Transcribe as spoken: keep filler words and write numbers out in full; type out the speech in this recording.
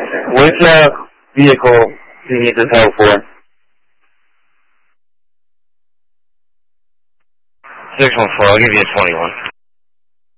Which uh, vehicle do you need this help for? six one four, I'll give you a twenty-one.